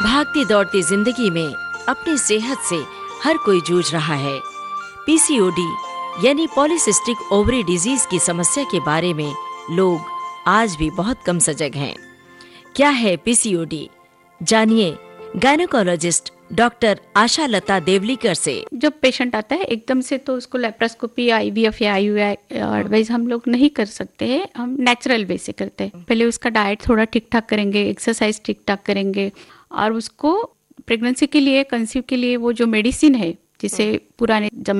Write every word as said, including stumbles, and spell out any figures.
भागती दौड़ती जिंदगी में अपनी सेहत से हर कोई जूझ रहा है। पीसीओडी यानी पॉलीसिस्टिक ओवरी डिजीज की समस्या के बारे में लोग आज भी बहुत कम सजग हैं। क्या है पीसीओडी? जानिए गायनेकोलॉजिस्ट डॉक्टर आशा लता देवलीकर से। जब पेशेंट आता है एकदम से तो उसको लेप्रोस्कोपी, आईवीएफ या आईयूआई एडवाइस हम लोग नहीं कर सकते हैं, हम नेचुरल वे से करते हैं। पहले उसका डाइट थोड़ा ठीक ठाक करेंगे, एक्सरसाइज ठीक ठाक करेंगे और उसको प्रेगनेंसी के लिए, कंसीव के लिए वो जो मेडिसिन है जिसे पुराने